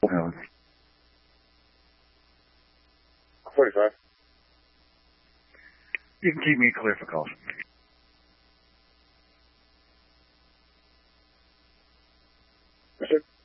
Alan. 45. You can keep me clear for calls. Yes, sir.